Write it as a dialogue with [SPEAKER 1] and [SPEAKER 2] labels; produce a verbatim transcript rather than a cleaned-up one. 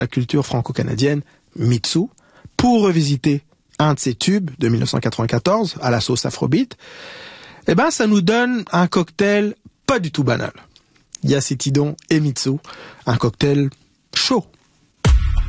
[SPEAKER 1] la culture franco-canadienne, Mitsou, pour revisiter un de ses tubes de mille neuf cent quatre-vingt-quatorze à la sauce afrobeat, eh ben, ça nous donne un cocktail pas du tout banal. Il y a Cétidon et Mitsou, un cocktail chaud.